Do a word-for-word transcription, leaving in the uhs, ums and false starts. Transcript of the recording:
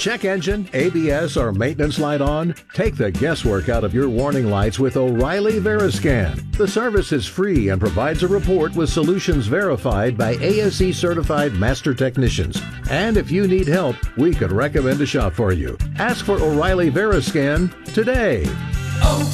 check engine, A B S, or maintenance light on? Take the guesswork out of your warning lights with O'Reilly Veriscan. The service is free and provides a report with solutions verified by A S E certified master technicians. And if you need help, we could recommend a shop for you. Ask for O'Reilly Veriscan today. Oh,